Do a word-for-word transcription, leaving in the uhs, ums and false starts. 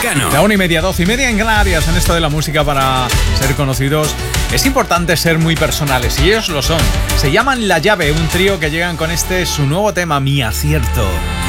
Mecano. La una y media, doce y media en Canarias. En esto de la música, para ser conocidos es importante ser muy personales, y ellos lo son. Se llaman La Llave, un trío que llegan con este su nuevo tema, Mi Acierto.